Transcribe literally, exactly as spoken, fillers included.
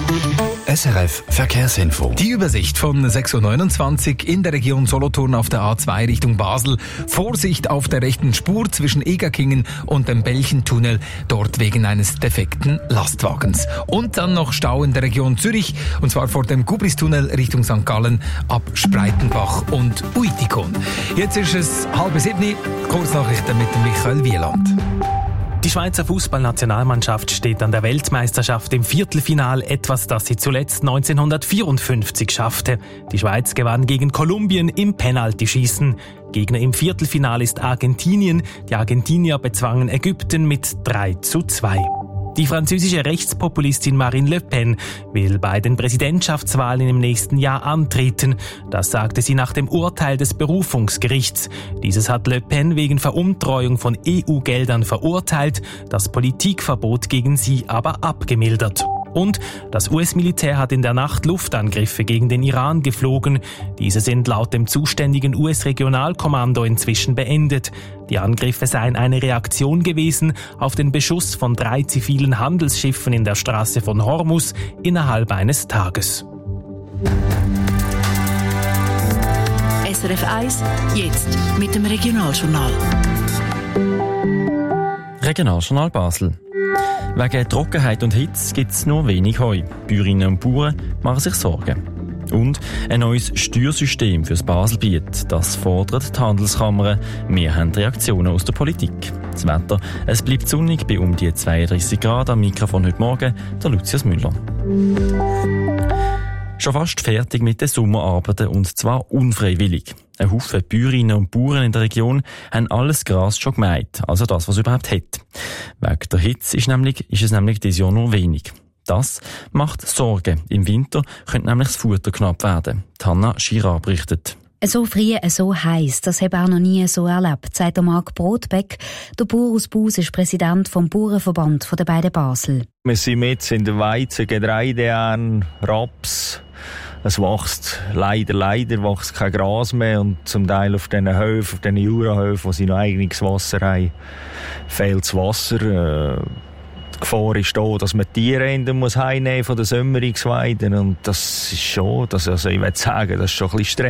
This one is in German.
S R F Verkehrsinfo. Die Übersicht von sechs Uhr neunundzwanzig in der Region Solothurn auf der A zwei Richtung Basel. Vorsicht auf der rechten Spur zwischen Egerkingen und dem Belchentunnel, dort wegen eines defekten Lastwagens. Und dann noch Stau in der Region Zürich, und zwar vor dem Gubristunnel Richtung Sankt Gallen ab Spreitenbach und Uitikon. Jetzt ist es halb sieben, Kurznachrichten mit dem Michael Wieland. Die Schweizer Fußballnationalmannschaft steht an der Weltmeisterschaft im Viertelfinal, etwas, das sie zuletzt neunzehnhundertvierundfünfzig schaffte. Die Schweiz gewann gegen Kolumbien im Penaltyschießen. Gegner im Viertelfinal ist Argentinien. Die Argentinier bezwangen Ägypten mit drei zu zwei. Die französische Rechtspopulistin Marine Le Pen will bei den Präsidentschaftswahlen im nächsten Jahr antreten. Das sagte sie nach dem Urteil des Berufungsgerichts. Dieses hat Le Pen wegen Veruntreuung von E U-Geldern verurteilt, das Politikverbot gegen sie aber abgemildert. Und das U S-Militär hat in der Nacht Luftangriffe gegen den Iran geflogen. Diese sind laut dem zuständigen U S-Regionalkommando inzwischen beendet. Die Angriffe seien eine Reaktion gewesen auf den Beschuss von drei zivilen Handelsschiffen in der Straße von Hormuz innerhalb eines Tages. S R F eins, jetzt mit dem Regionaljournal. Regionaljournal Basel. Wegen Trockenheit und Hitze gibt es nur wenig Heu. Bäuerinnen und Bauern machen sich Sorgen. Und ein neues Steuersystem fürs Baselbiet. Das fordert die Handelskammer. Wir haben Reaktionen aus der Politik. Das Wetter, es bleibt sonnig bei um die zweiunddreissig Grad. Am Mikrofon heute Morgen der Lucius Müller. Schon fast fertig mit den Sommerarbeiten, und zwar unfreiwillig. Ein Haufen Bäuerinnen und Bauern in der Region haben alles Gras schon gemäht, also das, was es überhaupt hat. Wegen der Hitze ist, nämlich, ist es nämlich dieses Jahr nur wenig. Das macht Sorgen. Im Winter könnte nämlich das Futter knapp werden. Hanna Schirab berichtet. So früh, so heiß, das habe ich auch noch nie so erlebt, sagt der Marc Brotbeck. Der Bauer aus Baus ist Präsident vom Bauernverband der beiden Basel. Wir sind jetzt in der Weizen, Getreideern, Raps. Es wächst leider, leider wächst kein Gras mehr, und zum Teil auf diesen Höfen, auf diesen Jurahöfen, wo sie noch eigenes Wasser haben, fehlt das Wasser. Die Gefahr ist da, dass man Tiere heimnehmen muss von den Sommerungsweiden, und das ist schon, das, also ich würde sagen, das ist schon ein bisschen